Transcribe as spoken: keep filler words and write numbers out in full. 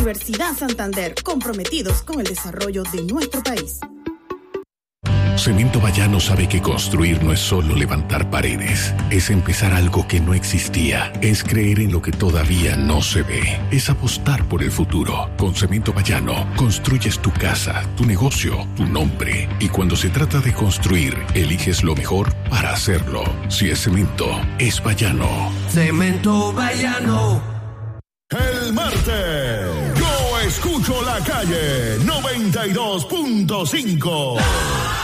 Universidad Santander, comprometidos con el desarrollo de nuestro país. Cemento Bayano sabe que construir no es solo levantar paredes, es empezar algo que no existía, es creer en lo que todavía no se ve, es apostar por el futuro. Con Cemento Bayano, construyes tu casa, tu negocio, tu nombre, y cuando se trata de construir, eliges lo mejor para hacerlo. Si es cemento, es Bayano. Cemento Bayano. El martes, yo escucho la calle noventa y dos punto cinco.